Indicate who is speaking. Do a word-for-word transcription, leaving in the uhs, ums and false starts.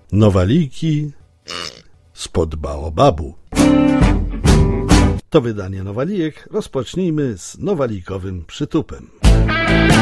Speaker 1: Nowaliki spod baobabu. To wydanie Nowalijek. Rozpocznijmy z nowalikowym przytupem.